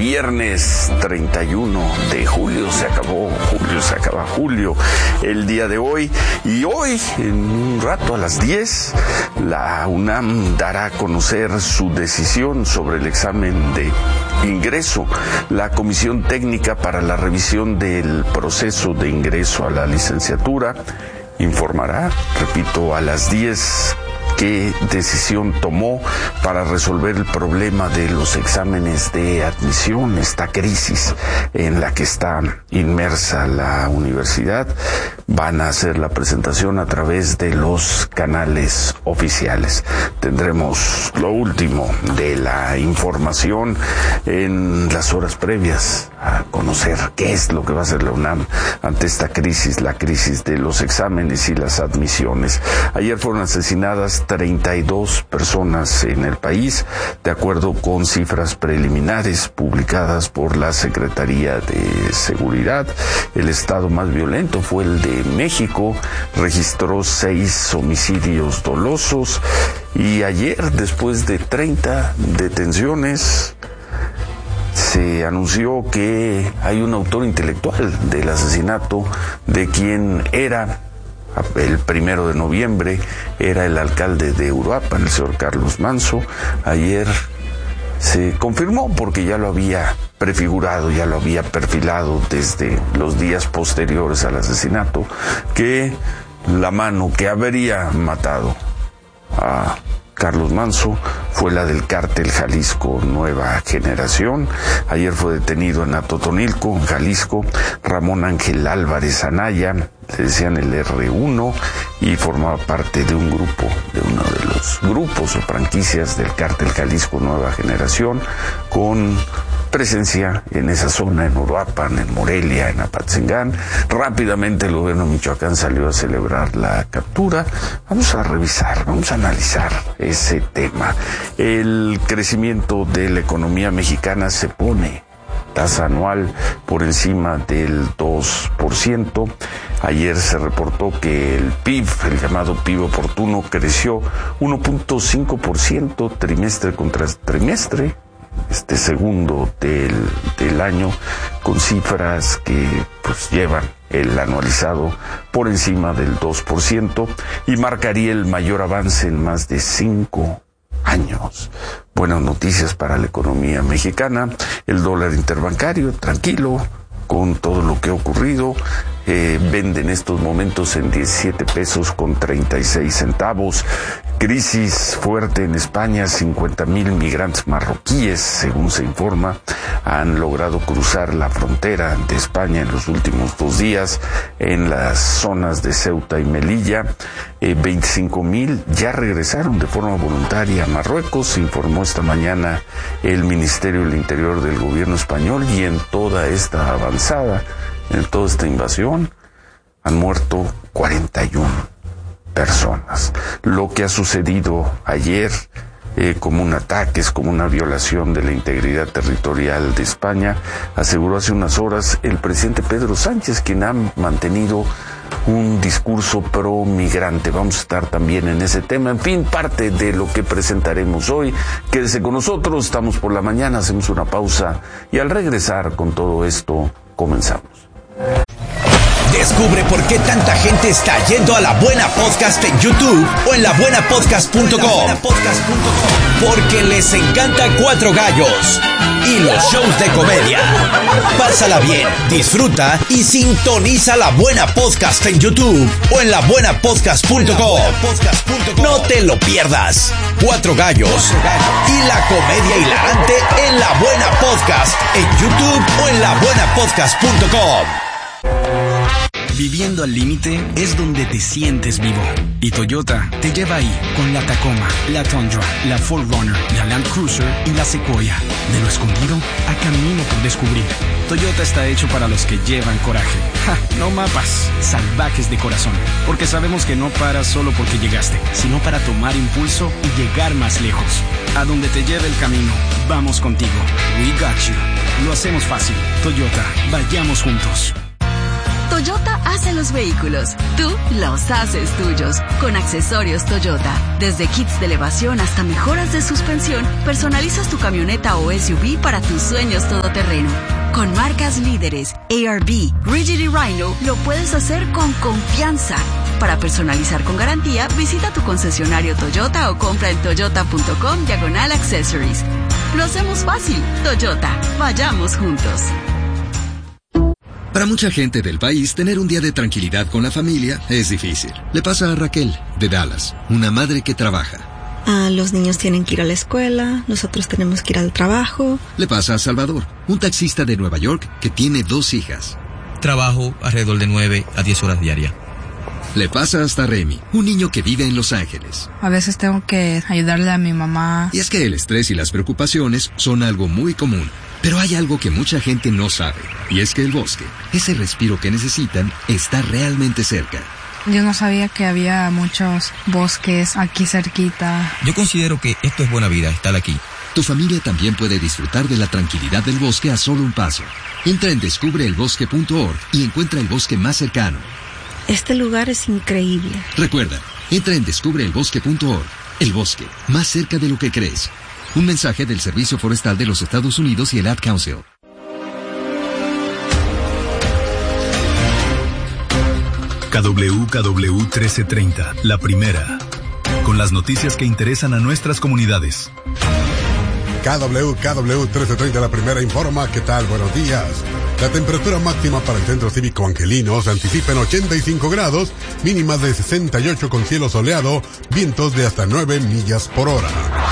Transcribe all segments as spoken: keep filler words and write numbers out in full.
viernes treinta y uno de julio. Se acabó julio, se acaba julio el día de hoy. Y hoy, en un rato a las diez, la UNAM dará a conocer su decisión sobre el examen de ingreso. La Comisión Técnica para la Revisión del Proceso de Ingreso a la Licenciatura informará, repito, a las diez qué decisión tomó para resolver el problema de los exámenes de admisión, esta crisis en la que está inmersa la universidad. Van a hacer la presentación a través de los canales oficiales. Tendremos lo último de la información en las horas previas a conocer qué es lo que va a hacer la UNAM ante esta crisis, la crisis de los exámenes y las admisiones. Ayer fueron asesinadas treinta y dos personas en el país, de acuerdo con cifras preliminares publicadas por la Secretaría de Seguridad. El estado más violento fue el de México, registró seis homicidios dolosos y ayer, después de treinta detenciones, se anunció que hay un autor intelectual del asesinato de quien era, el primero de noviembre, era el alcalde de Uruapan, el señor Carlos Manso. Ayer se confirmó, porque ya lo había prefigurado, ya lo había perfilado desde los días posteriores al asesinato, que la mano que habría matado a Carlos Manso fue la del cártel Jalisco Nueva Generación. Ayer fue detenido en Atotonilco, en Jalisco, Ramón Ángel Álvarez Anaya, le decían el erre uno, y formaba parte de un grupo, de uno de los grupos o franquicias del cártel Jalisco Nueva Generación, con presencia en esa zona, en Uruapan, en Morelia, en Apatzingán. Rápidamente el gobierno de Michoacán salió a celebrar la captura. Vamos a revisar, vamos a analizar ese tema. El crecimiento de la economía mexicana se pone tasa anual por encima del dos por ciento. Ayer se reportó que el P I B, el llamado P I B oportuno, creció uno punto cinco por ciento trimestre contra trimestre, este segundo del, del año, con cifras que pues llevan el anualizado por encima del dos por ciento y marcaría el mayor avance en más de cinco años. Buenas noticias para la economía mexicana. El dólar interbancario tranquilo con todo lo que ha ocurrido. Eh, vende en estos momentos en diecisiete pesos con treinta y seis centavos. Crisis fuerte en España. cincuenta mil migrantes marroquíes, según se informa, han logrado cruzar la frontera de España en los últimos dos días en las zonas de Ceuta y Melilla. Eh, veinticinco mil ya regresaron de forma voluntaria a Marruecos, se informó esta mañana el Ministerio del Interior del gobierno español. Y en toda esta avanzada, en toda esta invasión, han muerto cuarenta y una personas. Lo que ha sucedido ayer, eh, como un ataque, es como una violación de la integridad territorial de España, aseguró hace unas horas el presidente Pedro Sánchez, quien ha mantenido un discurso pro migrante. Vamos a estar también en ese tema. En fin, parte de lo que presentaremos hoy. Quédese con nosotros, estamos por la mañana, hacemos una pausa y al regresar con todo esto, comenzamos. Descubre por qué tanta gente está yendo a La Buena Podcast en YouTube o en la buena podcast punto com. Porque les encanta Cuatro Gallos y los shows de comedia. Pásala bien, disfruta y sintoniza La Buena Podcast en YouTube o en la buena podcast punto com. No te lo pierdas. Cuatro Gallos y la comedia hilarante en La Buena Podcast en YouTube o en la buena podcast punto com. Viviendo al límite es donde te sientes vivo. Y Toyota te lleva ahí con la Tacoma, la Tundra, la cuatro runner, la Land Cruiser y la Sequoia. De lo escondido a camino por descubrir. Toyota está hecho para los que llevan coraje. Ja, no mapas, salvajes de corazón. Porque sabemos que no paras solo porque llegaste, sino para tomar impulso y llegar más lejos. A donde te lleve el camino, vamos contigo. We got you. Lo hacemos fácil. Toyota, vayamos juntos. Toyota hace los vehículos, tú los haces tuyos, con accesorios Toyota. Desde kits de elevación hasta mejoras de suspensión, personalizas tu camioneta o S U V para tus sueños todoterreno. Con marcas líderes, A R B, Rigid y Rhino, lo puedes hacer con confianza. Para personalizar con garantía, visita tu concesionario Toyota o compra en toyota.com diagonal accessories. Lo hacemos fácil. Toyota, vayamos juntos. Para mucha gente del país, tener un día de tranquilidad con la familia es difícil. Le pasa a Raquel, de Dallas, una madre que trabaja. Ah, los niños tienen que ir a la escuela, nosotros tenemos que ir al trabajo. Le pasa a Salvador, un taxista de Nueva York que tiene dos hijas. Trabajo alrededor de nueve a diez horas diarias. Le pasa hasta Remy, un niño que vive en Los Ángeles. A veces tengo que ayudarle a mi mamá. Y es que el estrés y las preocupaciones son algo muy común. Pero hay algo que mucha gente no sabe, y es que el bosque, ese respiro que necesitan, está realmente cerca. Yo no sabía que había muchos bosques aquí cerquita. Yo considero que esto es buena vida, estar aquí. Tu familia también puede disfrutar de la tranquilidad del bosque a solo un paso. Entra en descubre el bosque punto org y encuentra el bosque más cercano. Este lugar es increíble. Recuerda, entra en descubre el bosque punto org. El bosque, más cerca de lo que crees. Un mensaje del Servicio Forestal de los Estados Unidos y el Ad Council. K W K W trece treinta, la primera. Con las noticias que interesan a nuestras comunidades. K W K W trece treinta, la primera informa. ¿Qué tal? Buenos días. La temperatura máxima para el Centro Cívico Angelino se anticipa en ochenta y cinco grados, mínima de sesenta y ocho con cielo soleado, vientos de hasta nueve millas por hora.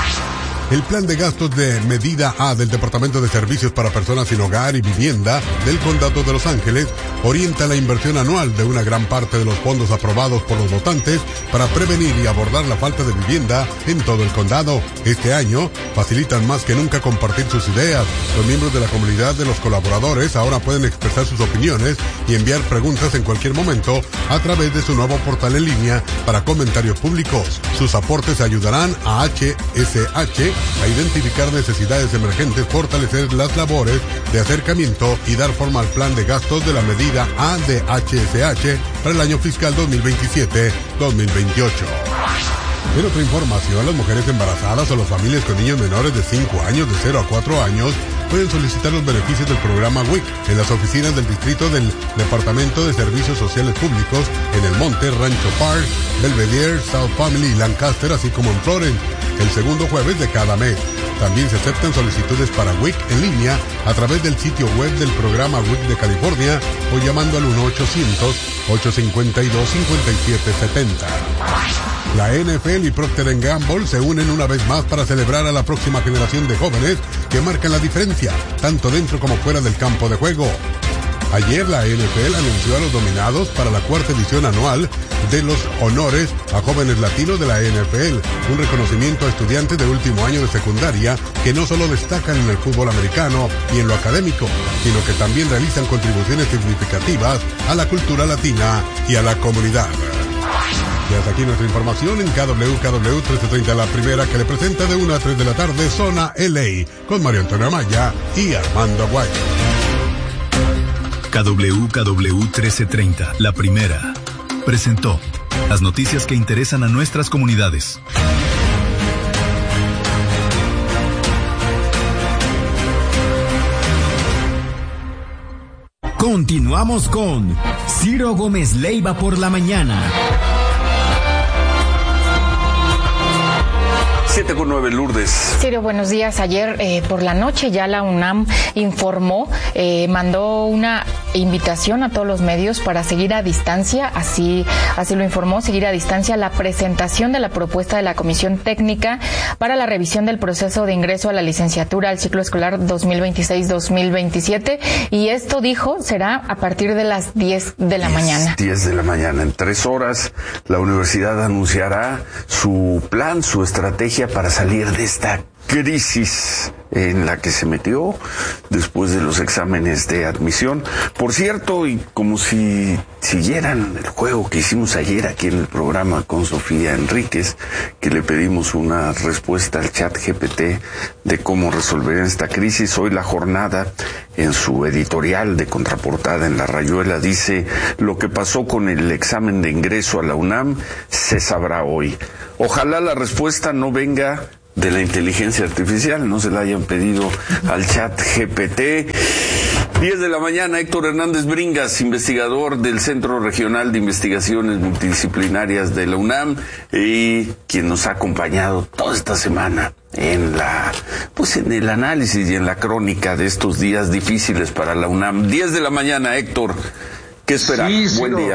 El plan de gastos de medida A del Departamento de Servicios para Personas sin Hogar y Vivienda del Condado de Los Ángeles orienta la inversión anual de una gran parte de los fondos aprobados por los votantes para prevenir y abordar la falta de vivienda en todo el condado. Este año facilitan más que nunca compartir sus ideas. Los miembros de la comunidad de los colaboradores ahora pueden expresar sus opiniones y enviar preguntas en cualquier momento a través de su nuevo portal en línea para comentarios públicos. Sus aportes ayudarán a H S H a identificar necesidades emergentes, fortalecer las labores de acercamiento y dar forma al plan de gastos de la medida A de H S H para el año fiscal dos mil veintisiete dos mil veintiocho. En otra información, las mujeres embarazadas o las familias con niños menores de cinco años, de cero a cuatro años, pueden solicitar los beneficios del programa W I C en las oficinas del distrito del Departamento de Servicios Sociales Públicos en El Monte, Rancho Park, Belvedere, South Family y Lancaster, así como en Florence, el segundo jueves de cada mes. También se aceptan solicitudes para W I C en línea a través del sitio web del programa W I C de California o llamando al uno ochocientos, ocho cinco dos, cinco siete siete cero. La N F L y Procter and Gamble se unen una vez más para celebrar a la próxima generación de jóvenes que marcan la diferencia, tanto dentro como fuera del campo de juego. Ayer la N F L anunció a los nominados para la cuarta edición anual de los honores a jóvenes latinos de la N F L, un reconocimiento a estudiantes de último año de secundaria que no solo destacan en el fútbol americano y en lo académico, sino que también realizan contribuciones significativas a la cultura latina y a la comunidad. Y hasta aquí nuestra información en K W K W trece treinta, la primera, que le presenta de una a tres de la tarde Zona L A con Mario Antonio Amaya y Armando Aguayo. K W K W trece treinta, la primera, presentó las noticias que interesan a nuestras comunidades. Continuamos con Ciro Gómez Leiva por la mañana. siete con nueve, Lourdes. Ciro, buenos días. Ayer eh, por la noche ya la UNAM informó, eh, mandó una invitación a todos los medios para seguir a distancia, así, así lo informó, seguir a distancia la presentación de la propuesta de la Comisión Técnica para la revisión del proceso de ingreso a la licenciatura al ciclo escolar dos mil veintiséis dos mil veintisiete, y esto, dijo, será a partir de las diez de la mañana. diez de la mañana. En tres horas la universidad anunciará su plan, su estrategia para salir de esta crisis en la que se metió después de los exámenes de admisión. Por cierto, y como si siguieran el juego que hicimos ayer aquí en el programa con Sofía Enríquez, que le pedimos una respuesta al chat G P T de cómo resolver esta crisis, hoy la jornada en su editorial de contraportada en La Rayuela, dice: lo que pasó con el examen de ingreso a la UNAM se sabrá hoy. Ojalá la respuesta no venga de la inteligencia artificial, no se la hayan pedido al chat G P T. diez de la mañana, Héctor Hernández Bringas, investigador del Centro Regional de Investigaciones Multidisciplinarias de la UNAM y quien nos ha acompañado toda esta semana en la, pues en el análisis y en la crónica de estos días difíciles para la UNAM. diez de la mañana, Héctor, ¿qué esperar? Sí, Buen Ciro. día.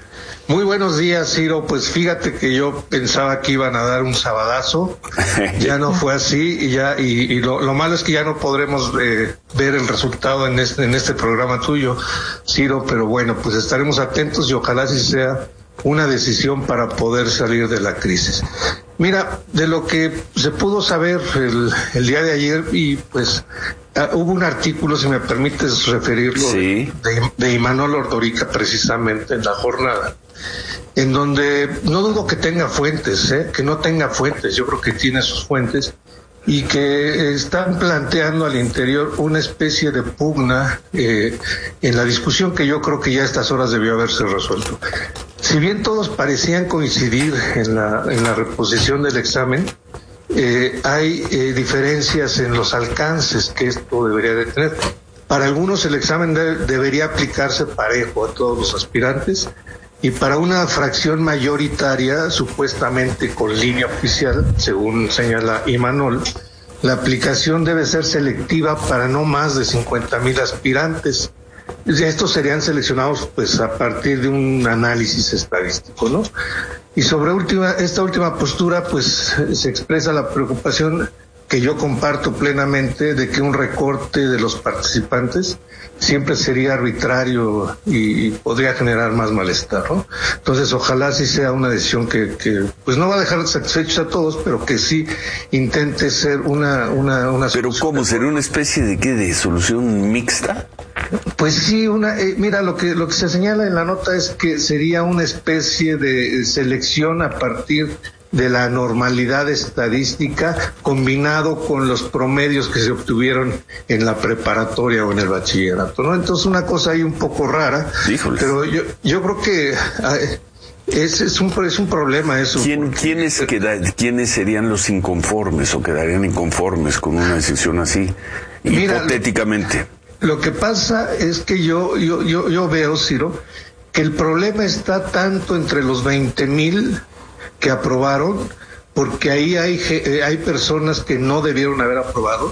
Muy buenos días, Ciro. Pues fíjate que yo pensaba que iban a dar un sabadazo, ya no fue así, y ya y, y lo, lo malo es que ya no podremos eh, ver el resultado en este, en este programa tuyo, Ciro, pero bueno, pues estaremos atentos y ojalá sí sea una decisión para poder salir de la crisis. Mira, de lo que se pudo saber el, el día de ayer, y pues uh, hubo un artículo, si me permites referirlo, sí, de, de Imanol Ordorica, precisamente en La Jornada, en donde no dudo que tenga fuentes, ¿eh? que no tenga fuentes, yo creo que tiene sus fuentes, y que están planteando al interior una especie de pugna eh, en la discusión que yo creo que ya a estas horas debió haberse resuelto. Si bien todos parecían coincidir en la, en la reposición del examen, eh, hay eh, diferencias en los alcances que esto debería de tener. Para algunos el examen de, debería aplicarse parejo a todos los aspirantes, y para una fracción mayoritaria, supuestamente con línea oficial, según señala Imanol, la aplicación debe ser selectiva para no más de cincuenta mil aspirantes. Estos serían seleccionados pues a partir de un análisis estadístico, ¿no? Y sobre última, esta última postura pues se expresa la preocupación que yo comparto plenamente de que un recorte de los participantes siempre sería arbitrario y, y podría generar más malestar, ¿no? Entonces ojalá sí sea una decisión que, que pues no va a dejar satisfechos a todos, pero que sí intente ser una una una pero cómo sería una especie de qué, de solución mixta. Pues sí, una eh, mira, lo que lo que se señala en la nota es que sería una especie de selección a partir de la normalidad estadística combinado con los promedios que se obtuvieron en la preparatoria o en el bachillerato, ¿no? Entonces una cosa ahí un poco rara. Híjole. Pero yo yo creo que eh, es es un es un problema eso. ¿Quién quiénes queda, quiénes serían los inconformes o quedarían inconformes con una decisión así? Mira, hipotéticamente. Lo, lo que pasa es que yo yo yo yo veo, Ciro, que el problema está tanto entre los veinte mil que aprobaron, porque ahí hay hay personas que no debieron haber aprobado,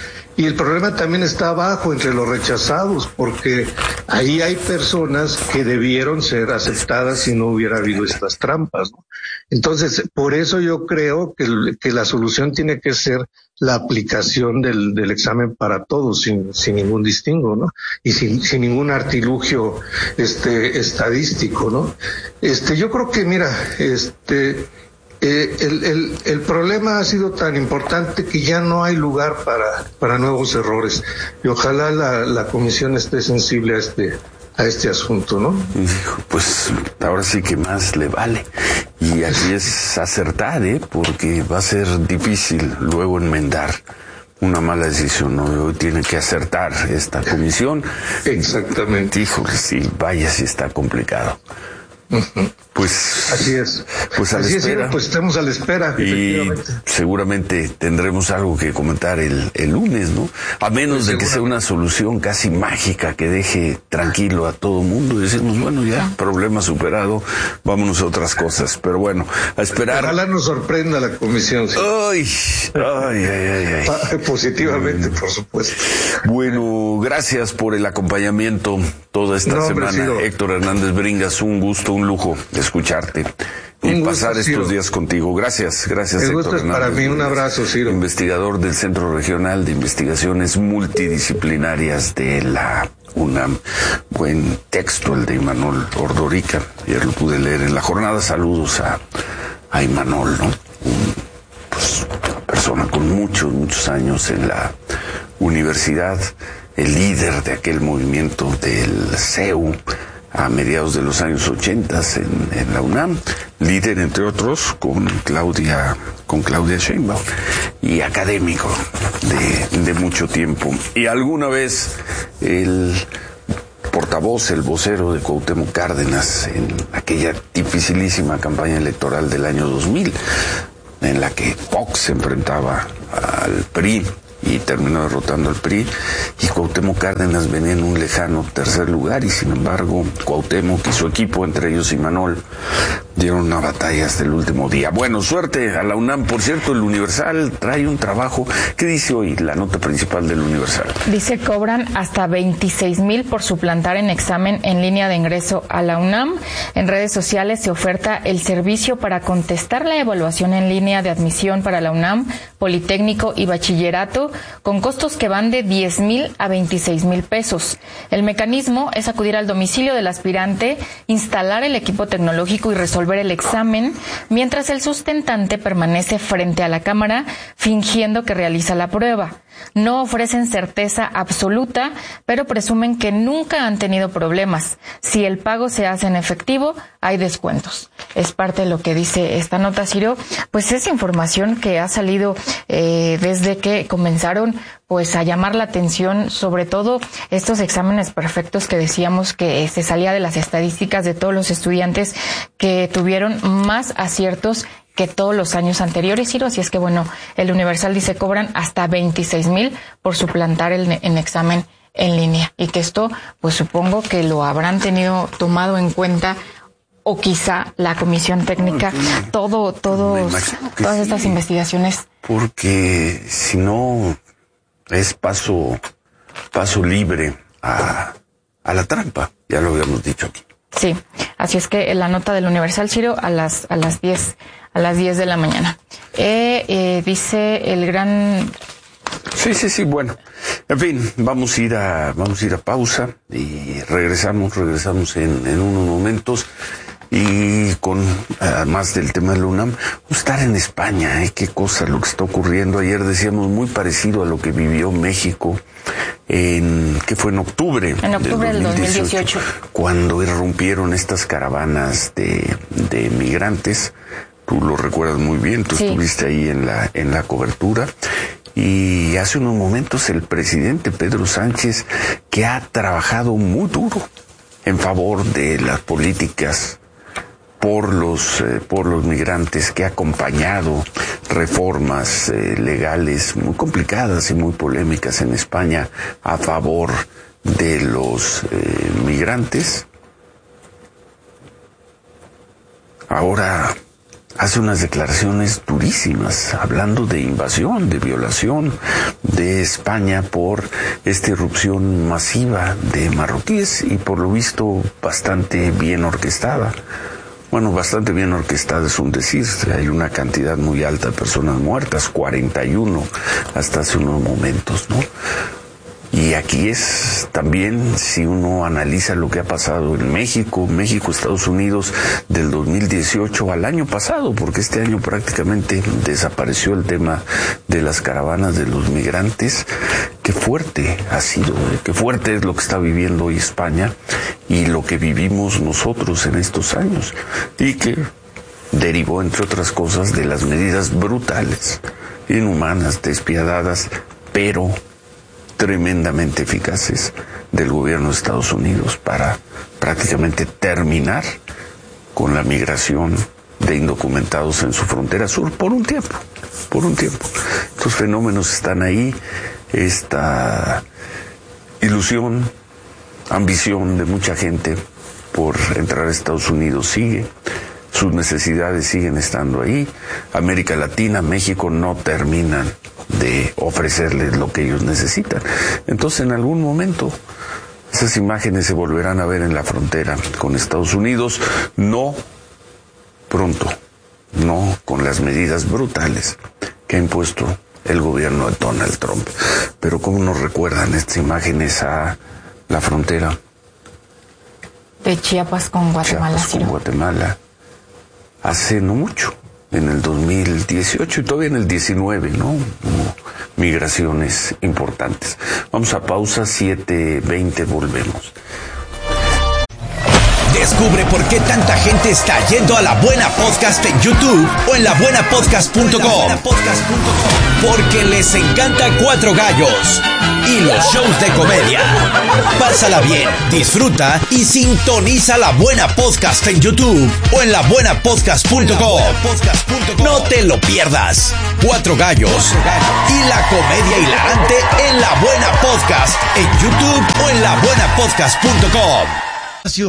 y el problema también está abajo entre los rechazados, porque ahí hay personas que debieron ser aceptadas si no hubiera habido estas trampas, ¿no? Entonces, por eso yo creo que, que la solución tiene que ser la aplicación del, del examen para todos, sin, sin ningún distingo, ¿no? Y sin, sin ningún artilugio, este, estadístico, ¿no? Este, yo creo que, mira, este, eh, el, el, el problema ha sido tan importante que ya no hay lugar para, para nuevos errores. Y ojalá la, la comisión esté sensible a este, a este asunto, ¿no? Pues ahora sí que más le vale. Y aquí es acertar, ¿eh? Porque va a ser difícil luego enmendar una mala decisión, ¿no? Hoy tiene que acertar esta comisión. Exactamente. Híjole, sí, vaya si está complicado. Uh-huh. Pues así es. Pues a la así espera. Es, pues estamos a la espera. Y seguramente tendremos algo que comentar el, el lunes, ¿no? A menos pues de que sea una solución casi mágica que deje tranquilo a todo mundo y decimos, bueno, ya, problema superado, vámonos a otras cosas. Pero bueno, a esperar. Ojalá nos sorprenda la comisión. ¿Sí? Ay, ay, ay, ay, ay. Positivamente, bueno, por supuesto. Bueno, gracias por el acompañamiento toda esta no, semana. Hombre, Héctor Hernández Bringas, un gusto, un lujo escucharte y un pasar gusto, estos Ciro. días contigo. Gracias, gracias. El gusto Héctor es para Hernández, mí, un abrazo, Ciro. Investigador del Centro Regional de Investigaciones Multidisciplinarias de la UNAM. Buen texto el de Imanol Ordorica, ayer lo pude leer en La Jornada. Saludos a, a Imanol, ¿no? Un, pues, persona con muchos, muchos años en la universidad, el líder de aquel movimiento del C E U a mediados de los años ochenta en, en la UNAM, líder entre otros con Claudia con Claudia Sheinbaum y académico de, de mucho tiempo. Y alguna vez el portavoz, el vocero de Cuauhtémoc Cárdenas en aquella dificilísima campaña electoral del año dos mil, en la que Fox se enfrentaba al P R I y terminó derrotando al P R I, y Cuauhtémoc Cárdenas venía en un lejano tercer lugar, y sin embargo Cuauhtémoc y su equipo, entre ellos Imanol, dieron una batalla hasta el último día. Bueno, suerte a la UNAM. Por cierto, el Universal trae un trabajo. ¿Qué dice hoy la nota principal del Universal? Dice, cobran hasta veintiséis mil por suplantar en examen en línea de ingreso a la UNAM. En redes sociales se oferta el servicio para contestar la evaluación en línea de admisión para la UNAM, Politécnico y Bachillerato, con costos que van de diez mil a veintiséis mil pesos. El mecanismo es acudir al domicilio del aspirante, instalar el equipo tecnológico y resolver el examen, mientras el sustentante permanece frente a la cámara fingiendo que realiza la prueba. No ofrecen certeza absoluta, pero presumen que nunca han tenido problemas. Si el pago se hace en efectivo, hay descuentos. Es parte de lo que dice esta nota, Ciro. Pues es información que ha salido eh, desde que comenzaron pues a llamar la atención, sobre todo estos exámenes perfectos que decíamos que se salía de las estadísticas de todos los estudiantes que tuvieron más aciertos que todos los años anteriores, Ciro. Así es que, bueno, el Universal dice cobran hasta veintiséis mil por suplantar el, el examen en línea, y que esto, pues supongo que lo habrán tenido tomado en cuenta, o quizá la comisión técnica, todo, todos, todas estas sí, investigaciones. Porque si no es paso, paso libre a, a la trampa, ya lo habíamos dicho aquí. Sí, así es que la nota del Universal, Ciro, a las a las diez a las diez de la mañana. Eh, eh, dice el gran. Sí, sí, sí, bueno. En fin, vamos a ir a vamos a ir a pausa y regresamos, regresamos en, en unos momentos. Y con, además del tema de la UNAM, estar en España, ¿eh? Qué cosa lo que está ocurriendo. Ayer decíamos muy parecido a lo que vivió México en, que fue en octubre, en octubre del dos mil dieciocho, cuando irrumpieron estas caravanas de, de migrantes. Tú lo recuerdas muy bien, tú sí estuviste ahí en la, en la cobertura. Y hace unos momentos el presidente Pedro Sánchez, que ha trabajado muy duro en favor de las políticas por los eh, por los migrantes, que ha acompañado reformas eh, legales muy complicadas y muy polémicas en España a favor de los eh, migrantes, ahora hace unas declaraciones durísimas hablando de invasión, de violación de España por esta irrupción masiva de marroquíes, y por lo visto bastante bien orquestada. Bueno, bastante bien orquestada es un decir. Hay una cantidad muy alta de personas muertas, cuarenta y uno hasta hace unos momentos, ¿no? Y aquí es también, si uno analiza lo que ha pasado en México, México, Estados Unidos, del dos mil dieciocho al año pasado, porque este año prácticamente desapareció el tema de las caravanas de los migrantes. Qué fuerte ha sido, ¿eh? Qué fuerte es lo que está viviendo hoy España y lo que vivimos nosotros en estos años, y que derivó, entre otras cosas, de las medidas brutales, inhumanas, despiadadas, pero tremendamente eficaces del gobierno de Estados Unidos para prácticamente terminar con la migración de indocumentados en su frontera sur por un tiempo, por un tiempo. Estos fenómenos están ahí, esta ilusión, ambición de mucha gente por entrar a Estados Unidos sigue, sus necesidades siguen estando ahí. América Latina, México no terminan de ofrecerles lo que ellos necesitan. Entonces, en algún momento esas imágenes se volverán a ver en la frontera con Estados Unidos, no pronto, no con las medidas brutales que ha impuesto el gobierno de Donald Trump. Pero ¿cómo nos recuerdan estas imágenes a la frontera de Chiapas con Guatemala? Chiapas con Guatemala, hace no mucho, en el dos mil dieciocho y todavía en el diecinueve, ¿no? Hubo migraciones importantes. Vamos a pausa, siete veinte, volvemos. Descubre por qué tanta gente está yendo a La Buena Podcast en YouTube o en la buena podcast punto com. Porque les encanta Cuatro Gallos y los shows de comedia. Pásala bien, disfruta y sintoniza La Buena Podcast en YouTube o en la buena podcast punto com. No te lo pierdas. Cuatro gallos y la comedia hilarante en La Buena Podcast en YouTube o en la buena podcast punto com.